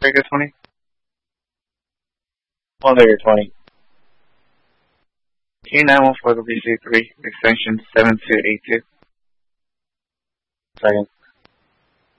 Breaker 20. One Layer 20. T914 BC3, extension 7282. Second.